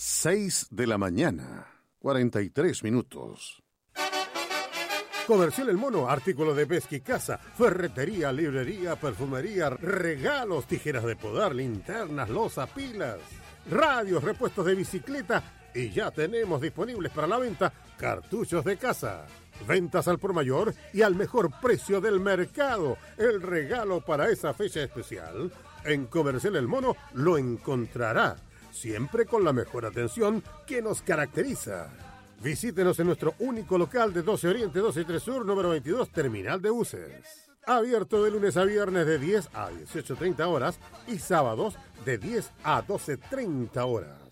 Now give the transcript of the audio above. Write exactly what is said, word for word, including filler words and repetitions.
seis de la mañana, cuarenta y tres minutos. Comercial El Mono, artículo de pesca y caza, ferretería, librería, perfumería, regalos, tijeras de podar, linternas, loza, pilas, radios, repuestos de bicicleta y ya tenemos disponibles para la venta cartuchos de caza. Ventas al por mayor y al mejor precio del mercado. El regalo para esa fecha especial. En Comercial El Mono lo encontrará, siempre con la mejor atención que nos caracteriza. Visítenos en nuestro único local de doce Oriente, doce y tres Sur, número veintidós, Terminal de Buses. Abierto de lunes a viernes de diez a dieciocho treinta horas y sábados de diez a doce treinta horas.